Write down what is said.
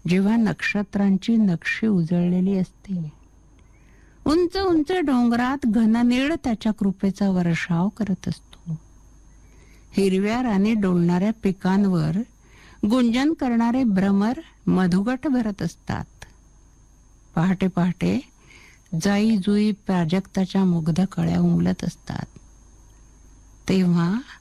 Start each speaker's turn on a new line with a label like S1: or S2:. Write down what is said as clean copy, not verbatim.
S1: जेव्हा नक्षत्रांची नक्षी उजळलेली असते, उंच उंच डोंगरात घननीळ त्याच्या कृपेचा वर्षाव करत असतो. हिरव्या रानी डोलणाऱ्या पिकांवर गुंजन करणारे भ्रमर मधुगट भरत असतात. पहाटे पहाटे जाई जुई प्राजक्ताच्या मुग्ध कळ्या उमलत असतात. तेव्हा